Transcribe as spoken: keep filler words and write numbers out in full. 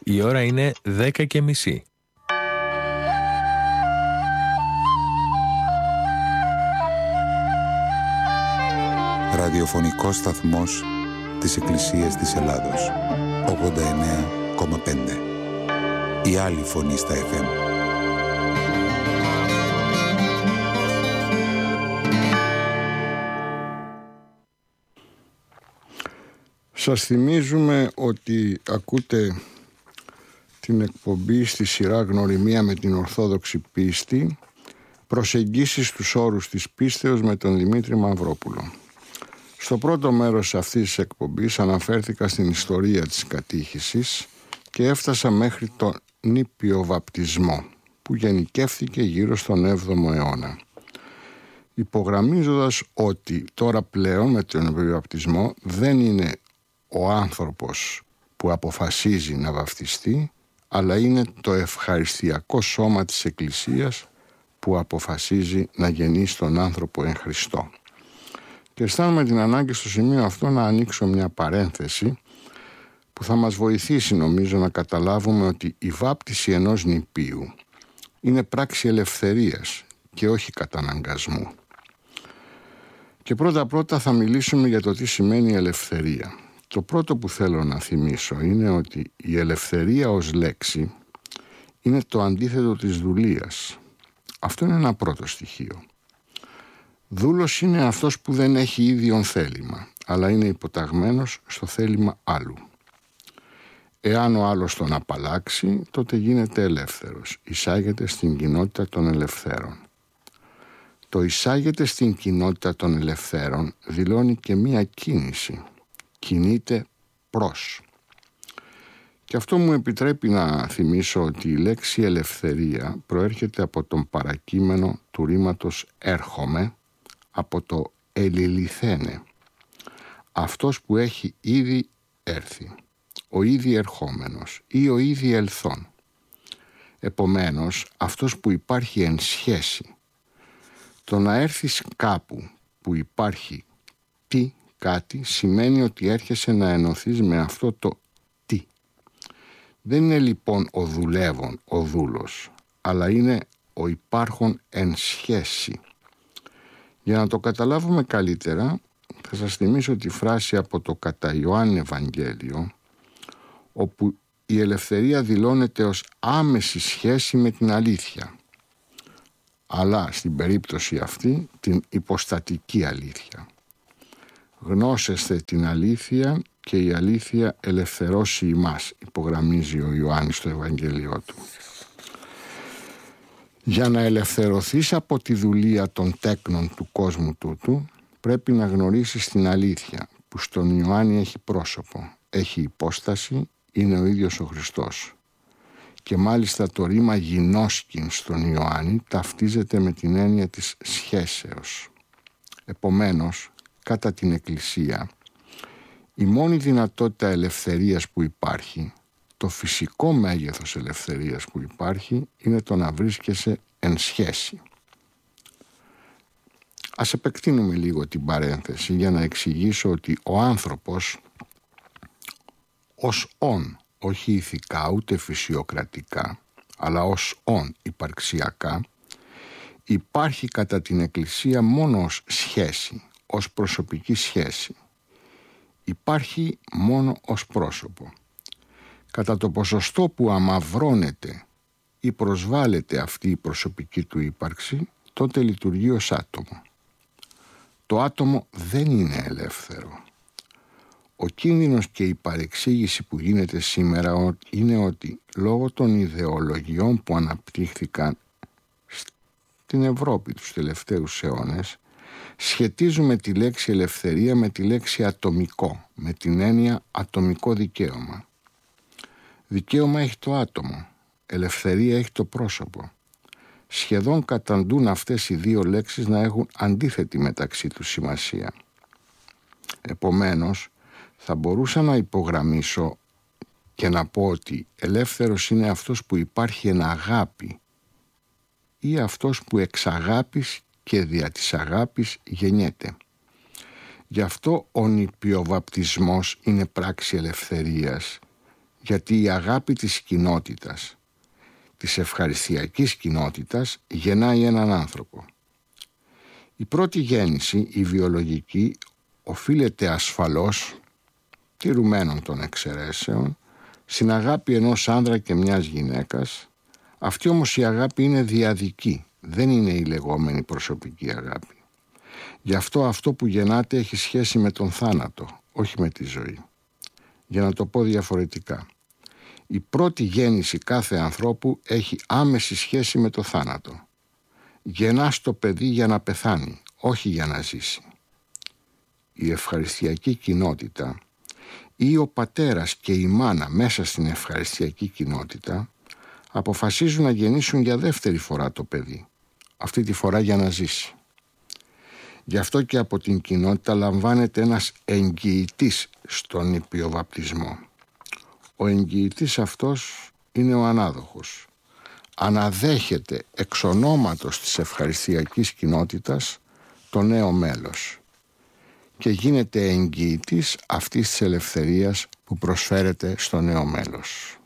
Η ώρα είναι δέκα και μισή. Ραδιοφωνικός σταθμός της Εκκλησίας της Ελλάδος. ογδόντα εννέα κόμμα πέντε. Η άλλη φωνή στα εφ εμ. Σας θυμίζουμε ότι ακούτε την εκπομπή στη σειρά Γνωριμία με την Ορθόδοξη Πίστη, προσεγγίσεις στους όρους της πίστεως με τον Δημήτρη Μαυρόπουλο. Στο πρώτο μέρος αυτής της εκπομπής αναφέρθηκα στην ιστορία της κατήχησης και έφτασα μέχρι τον νήπιο βαπτισμό που γενικεύθηκε γύρω στον έβδομο αιώνα. Υπογραμμίζοντας ότι τώρα πλέον με τον νήπιο βαπτισμό δεν είναι ο άνθρωπος που αποφασίζει να βαπτιστεί, αλλά είναι το ευχαριστιακό σώμα της Εκκλησίας που αποφασίζει να γεννήσει τον άνθρωπο εν Χριστώ. Και αισθάνομαι την ανάγκη στο σημείο αυτό να ανοίξω μια παρένθεση που θα μας βοηθήσει νομίζω να καταλάβουμε ότι η βάπτιση ενός νηπίου είναι πράξη ελευθερίας και όχι καταναγκασμού. Και πρώτα πρώτα θα μιλήσουμε για το τι σημαίνει ελευθερία. Το πρώτο που θέλω να θυμίσω είναι ότι η ελευθερία ως λέξη είναι το αντίθετο της δουλείας. Αυτό είναι ένα πρώτο στοιχείο. Δούλος είναι αυτός που δεν έχει ίδιον θέλημα, αλλά είναι υποταγμένος στο θέλημα άλλου. Εάν ο άλλος τον απαλλάξει, τότε γίνεται ελεύθερος. Εισάγεται στην κοινότητα των ελευθέρων. Το εισάγεται στην κοινότητα των ελευθέρων δηλώνει και μία κίνηση. Κινείται προς. Και αυτό μου επιτρέπει να θυμίσω ότι η λέξη ελευθερία προέρχεται από τον παρακείμενο του ρήματος έρχομαι, από το ελιληθένε. Αυτός που έχει ήδη έρθει, ο ήδη ερχόμενος ή ο ήδη ελθόν. Επομένως, αυτός που υπάρχει εν σχέση. Το να έρθεις κάπου που υπάρχει τι, κάτι, σημαίνει ότι έρχεσαι να ενωθείς με αυτό το τι. Δεν είναι λοιπόν ο δουλεύων, ο δούλος, αλλά είναι ο υπάρχον εν σχέση. Για να το καταλάβουμε καλύτερα, θα σας θυμίσω τη φράση από το κατά Ιωάννη Ευαγγέλιο, όπου η ελευθερία δηλώνεται ως άμεση σχέση με την αλήθεια, αλλά στην περίπτωση αυτή την υποστατική αλήθεια. Γνώσεστε την αλήθεια και η αλήθεια ελευθερώσει ημάς, υπογραμμίζει ο Ιωάννης στο Ευαγγέλιό του. Για να ελευθερωθείς από τη δουλεία των τέκνων του κόσμου τούτου, πρέπει να γνωρίσεις την αλήθεια, που στον Ιωάννη έχει πρόσωπο, έχει υπόσταση, είναι ο ίδιος ο Χριστός. Και μάλιστα το ρήμα γινώσκην στον Ιωάννη ταυτίζεται με την έννοια της σχέσεως. Επομένως, κατά την Εκκλησία, η μόνη δυνατότητα ελευθερίας που υπάρχει, το φυσικό μέγεθος ελευθερίας που υπάρχει, είναι το να βρίσκεσαι εν σχέση. Ας επεκτείνουμε λίγο την παρένθεση για να εξηγήσω ότι ο άνθρωπος ως όν, όχι ηθικά ούτε φυσιοκρατικά, αλλά ως όν υπαρξιακά, υπάρχει κατά την Εκκλησία μόνο ως σχέση, ως προσωπική σχέση. Υπάρχει μόνο ως πρόσωπο. Κατά το ποσοστό που αμαυρώνεται ή προσβάλλεται αυτή η προσωπική του ύπαρξη, τότε λειτουργεί ως άτομο. Το άτομο δεν είναι ελεύθερο. Ο κίνδυνος και η παρεξήγηση που γίνεται σήμερα είναι ότι λόγω των ιδεολογιών που αναπτύχθηκαν στην Ευρώπη τους τελευταίους αιώνες, σχετίζουμε τη λέξη ελευθερία με τη λέξη ατομικό, με την έννοια ατομικό δικαίωμα. Δικαίωμα έχει το άτομο, ελευθερία έχει το πρόσωπο. Σχεδόν καταντούν αυτές οι δύο λέξεις να έχουν αντίθετη μεταξύ τους σημασία. Επομένως, θα μπορούσα να υπογραμμίσω και να πω ότι ελεύθερος είναι αυτός που υπάρχει εν αγάπη ή αυτός που εξ αγάπης και δια της αγάπης γεννιέται. Γι' αυτό ο νηπιοβαπτισμός είναι πράξη ελευθερίας, γιατί η αγάπη της κοινότητας, της ευχαριστιακής κοινότητας, γεννάει έναν άνθρωπο. Η πρώτη γέννηση, η βιολογική, οφείλεται ασφαλώς, τηρουμένων των εξαιρέσεων, στην αγάπη ενός άνδρα και μιας γυναίκας. Αυτή όμως η αγάπη είναι διαδική, δεν είναι η λεγόμενη προσωπική αγάπη. Γι' αυτό αυτό που γεννάται έχει σχέση με τον θάνατο, όχι με τη ζωή. Για να το πω διαφορετικά, η πρώτη γέννηση κάθε ανθρώπου έχει άμεση σχέση με το θάνατο. Γεννάς το παιδί για να πεθάνει, όχι για να ζήσει. Η ευχαριστιακή κοινότητα ή ο πατέρας και η μάνα μέσα στην ευχαριστιακή κοινότητα αποφασίζουν να γεννήσουν για δεύτερη φορά το παιδί, αυτή τη φορά για να ζήσει. Γι' αυτό και από την κοινότητα λαμβάνεται ένας εγγυητής στον ήπιο βαπτισμό. Ο εγγυητής αυτός είναι ο ανάδοχος. Αναδέχεται εξ ονόματος της ευχαριστιακής κοινότητας το νέο μέλος και γίνεται εγγυητής αυτής της ελευθερίας που προσφέρεται στο νέο μέλος.